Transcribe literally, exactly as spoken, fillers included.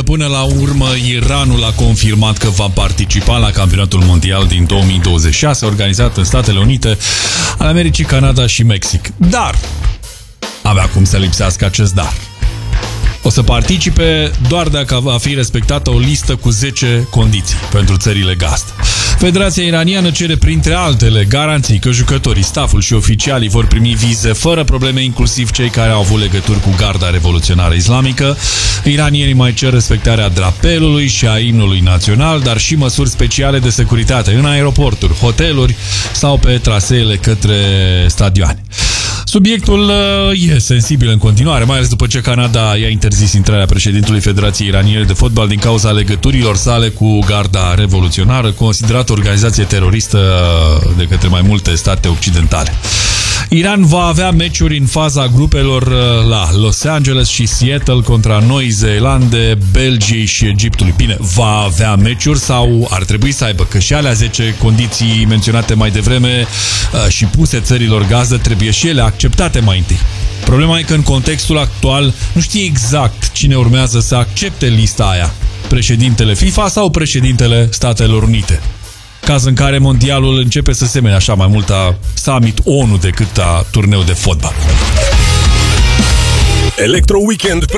până la urmă Iranul a confirmat că va participa la campionatul mondial din două mii douăzeci și șase, organizat în Statele Unite ale Americii, Canada și Mexic. Dar avea cum să lipsească acest dar. O să participe doar dacă va fi respectată o listă cu zece condiții pentru țările gazdă. Federația iraniană cere, printre altele, garanții că jucătorii, stafful și oficialii vor primi vize fără probleme, inclusiv cei care au avut legături cu Garda Revoluționară Islamică. Iranienii mai cer respectarea drapelului și a imnului național, dar și măsuri speciale de securitate în aeroporturi, hoteluri sau pe traseele către stadioane. Subiectul e sensibil în continuare, mai ales după ce Canada i-a interzis intrarea președintelui Federației Iraniene de Fotbal din cauza legăturilor sale cu Garda Revoluționară, considerată organizație teroristă de către mai multe state occidentale. Iran va avea meciuri în faza grupelor la Los Angeles și Seattle contra Noi Zeelande, Belgiei și Egiptului. Bine, va avea meciuri sau ar trebui să aibă, că și alea zece condiții menționate mai devreme și puse țărilor gazdă trebuie și ele acceptate mai întâi. Problema e că în contextul actual nu știe exact cine urmează să accepte lista aia, președintele FIFA sau președintele Statelor Unite. Caz în care mondialul începe să semene așa mai mult a summit ONU decât a turneu de fotbal. Electro Weekend